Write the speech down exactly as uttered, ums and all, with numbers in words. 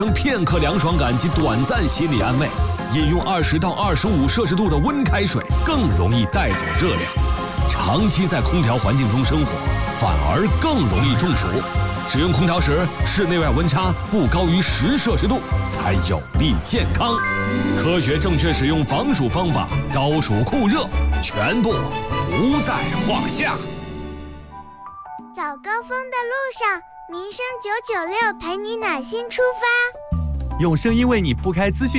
能片刻凉爽感及短暂心理安慰。饮用二十到二十五摄氏度的温开水更容易带走热量。长期在空调环境中生活，反而更容易中暑。使用空调时，室内外温差不高于十摄氏度，才有利健康。科学正确使用防暑方法，高暑酷热全部不在话下。 早高峰的路上，民生九九六陪你暖心出发， 用声音为你铺开资讯。